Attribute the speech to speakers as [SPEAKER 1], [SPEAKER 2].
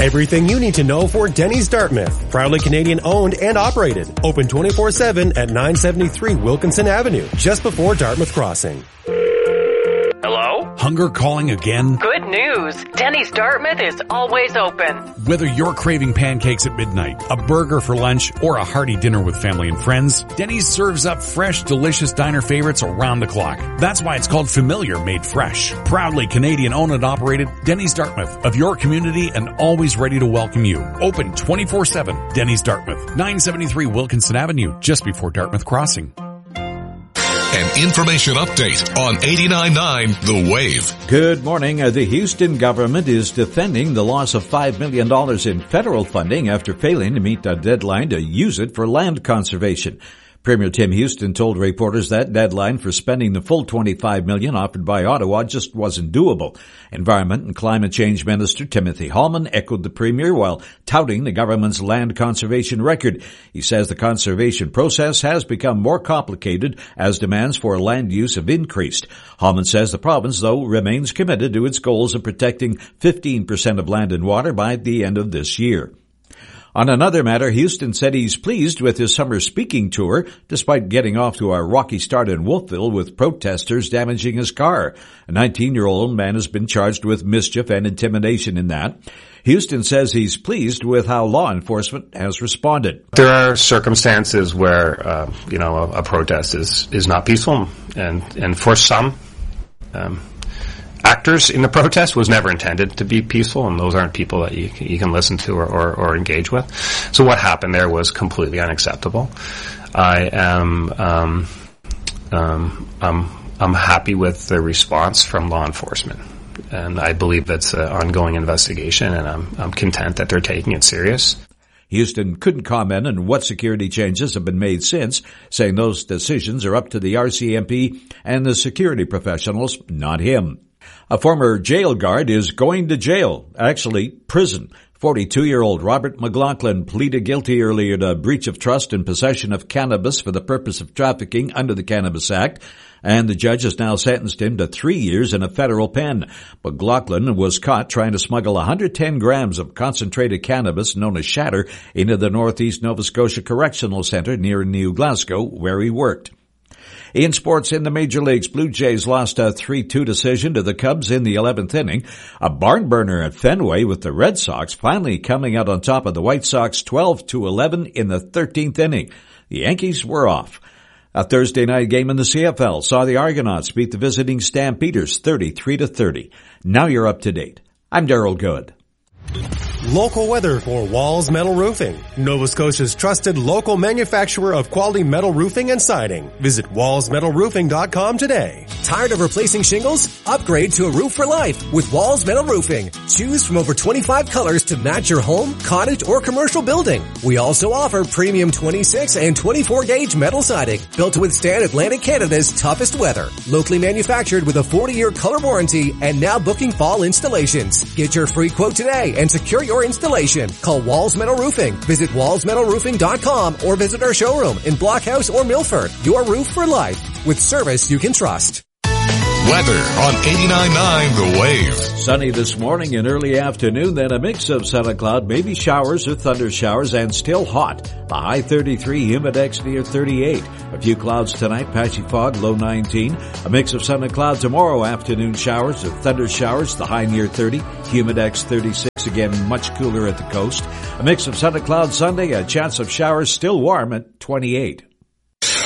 [SPEAKER 1] Everything you need to know for Denny's Dartmouth. Proudly Canadian owned and operated. Open 24/7 at 973 Wilkinson Avenue, just before Dartmouth Crossing.
[SPEAKER 2] Hello?
[SPEAKER 3] Hunger calling again?
[SPEAKER 2] Good news. Denny's Dartmouth is always open.
[SPEAKER 3] Whether you're craving pancakes at midnight, a burger for lunch, or a hearty dinner with family and friends, Denny's serves up fresh, delicious diner favorites around the clock. That's why it's called Familiar Made Fresh. Proudly Canadian owned and operated, Denny's Dartmouth, of your community and always ready to welcome you. Open 24/7. Denny's Dartmouth, 973 Wilkinson Avenue, just before Dartmouth Crossing.
[SPEAKER 4] An information update on 89.9 The Wave.
[SPEAKER 5] Good morning. The Houston government is defending the loss of $5 million in federal funding after failing to meet a deadline to use it for land conservation. Premier Tim Houston told reporters that deadline for spending the full $25 million offered by Ottawa just wasn't doable. Environment and Climate Change Minister Timothy Hallman echoed the Premier while touting the government's land conservation record. He says the conservation process has become more complicated as demands for land use have increased. Hallman says the province, though, remains committed to its goals of protecting 15% of land and water by the end of this year. On another matter, Houston said he's pleased with his summer speaking tour, despite getting off to a rocky start in Wolfville with protesters damaging his car. A 19-year-old man has been charged with mischief and intimidation in that. Houston says he's pleased with how law enforcement has responded.
[SPEAKER 6] There are circumstances where, a protest is not peaceful, and for some, actors in the protest was never intended to be peaceful, and those aren't people that you can listen to or engage with. So what happened there was completely unacceptable. I'm happy with the response from law enforcement, and I believe that's an ongoing investigation, and I'm content that they're taking it serious.
[SPEAKER 5] Houston couldn't comment on what security changes have been made since, saying those decisions are up to the RCMP and the security professionals, not him. A former jail guard is going to jail, actually prison. 42-year-old Robert McLaughlin pleaded guilty earlier to breach of trust and possession of cannabis for the purpose of trafficking under the Cannabis Act, and the judge has now sentenced him to 3 years in a federal pen. McLaughlin was caught trying to smuggle 110 grams of concentrated cannabis known as shatter into the Northeast Nova Scotia Correctional Centre near New Glasgow, where he worked. In sports in the Major Leagues, Blue Jays lost a 3-2 decision to the Cubs in the 11th inning. A barn burner at Fenway with the Red Sox finally coming out on top of the White Sox 12-11 in the 13th inning. The Yankees were off. A Thursday night game in the CFL saw the Argonauts beat the visiting Stampeders 33-30. Now you're up to date. I'm Darryl Good.
[SPEAKER 1] Local weather for Walls Metal Roofing. Nova Scotia's trusted local manufacturer of quality metal roofing and siding. Visit wallsmetalroofing.com today.
[SPEAKER 7] Tired of replacing shingles? Upgrade to a roof for life with Walls Metal Roofing. Choose from over 25 colors to match your home, cottage, or commercial building. We also offer premium 26 and 24 gauge metal siding built to withstand Atlantic Canada's toughest weather. Locally manufactured with a 40-year color warranty and now booking fall installations. Get your free quote today and secure your installation. Call Walls Metal Roofing. Visit wallsmetalroofing.com or visit our showroom in Blockhouse or Milford. Your roof for life with service you can trust.
[SPEAKER 4] Weather on 89.9 The Wave.
[SPEAKER 5] Sunny this morning and early afternoon, then a mix of sun and cloud, maybe showers or thunder showers, and still hot. The high 33, humidex near 38. A few clouds tonight, patchy fog, low 19. A mix of sun and cloud tomorrow, afternoon showers or thunder showers, the high near 30. Humidex 36, again much cooler at the coast. A mix of sun and cloud Sunday, a chance of showers, still warm at 28.